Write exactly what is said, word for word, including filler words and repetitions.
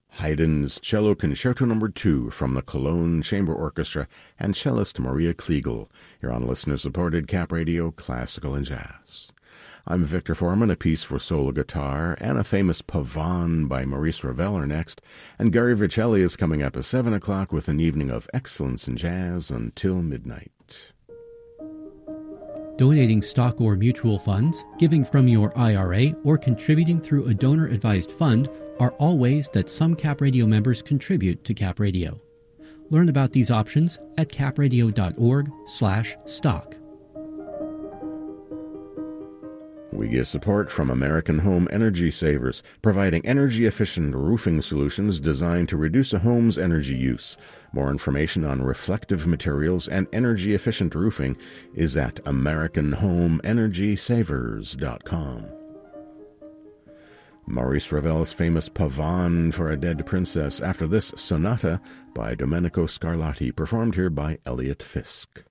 Haydn's Cello Concerto Number two from the Cologne Chamber Orchestra and cellist Maria Kliegel, here on listener-supported Cap Radio Classical and Jazz. I'm Victor Foreman. A piece for solo guitar and a famous Pavane by Maurice Ravel are next, and Gary Vercelli is coming up at seven o'clock with an evening of excellence in jazz until midnight. Donating stock or mutual funds, giving from your I R A, or contributing through a donor-advised fund are all ways that some Cap Radio members contribute to Cap Radio. Learn about these options at capradio.org slash stock. We get support from American Home Energy Savers, providing energy-efficient roofing solutions designed to reduce a home's energy use. More information on reflective materials and energy-efficient roofing is at american home energy savers dot com. Maurice Ravel's famous Pavane for a Dead Princess. After this, Sonata by Domenico Scarlatti, performed here by Elliot Fisk.